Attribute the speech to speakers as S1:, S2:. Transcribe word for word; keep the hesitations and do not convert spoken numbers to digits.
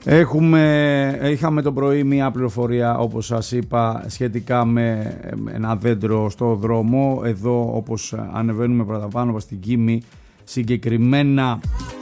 S1: Έχουμε, είχαμε το πρωί μια πληροφορία, όπως σας είπα, σχετικά με ένα δέντρο στο δρόμο. Εδώ, όπως ανεβαίνουμε παραπάνω στην Κίμη, συγκεκριμένα